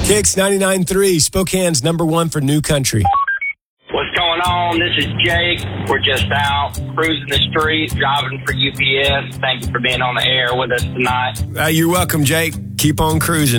Kicks 99.3, Spokane's #1 for new country. What's going on? This is Jake. We're just out cruising the street, driving for UPS. Thank you for being on the air with us tonight. You're welcome, Jake. Keep on cruising.